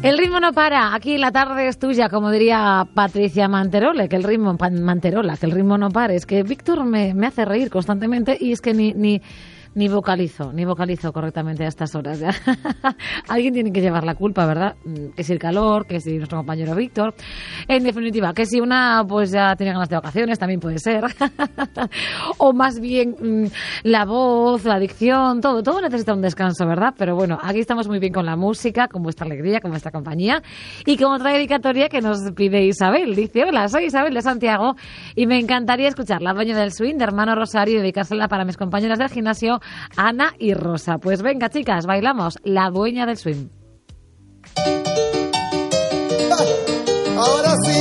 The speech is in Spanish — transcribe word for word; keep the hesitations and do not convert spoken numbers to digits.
El ritmo no para, aquí la tarde es tuya, como diría Patricia Manterola, que el ritmo, Manterola, que el ritmo no pare. Es que Víctor me, me hace reír constantemente y es que ni... ni Ni vocalizo, ni vocalizo correctamente a estas horas. ¿Ya? Alguien tiene que llevar la culpa, ¿verdad? Que si el calor, que si nuestro compañero Víctor. En definitiva, que si una pues ya tiene ganas de vacaciones, también puede ser. O más bien la voz, la dicción, todo, todo necesita un descanso, ¿verdad? Pero bueno, aquí estamos muy bien con la música, con vuestra alegría, con vuestra compañía. Y con otra dedicatoria que nos pide Isabel. Dice, hola, soy Isabel de Santiago y me encantaría escuchar La Dueña del Swing de Hermano Rosario y dedicársela para mis compañeras del gimnasio, Ana y Rosa. Pues venga, chicas, bailamos La Dueña del Swing. Ahora sí.